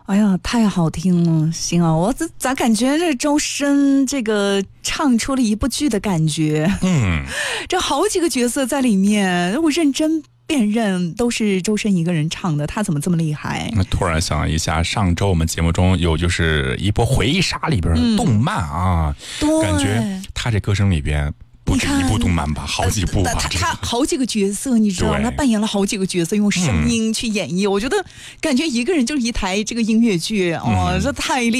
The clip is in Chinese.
哎呀，太好听了！行啊，我咋感觉这周深这个唱出了一部剧的感觉？这好几个角色在里面，我认真辨认都是周深一个人唱的，他怎么这么厉害？ 突然想一下，上周我们节目中有就是一波回忆杀里边的动漫啊，感觉他这歌声里边。不止一部动漫吧，好几部吧。 他好几个角色，你知道，他扮演了好几个角色，用声音去演绎。我觉得，感觉一个人就是一台这个音乐剧，这太厉害了。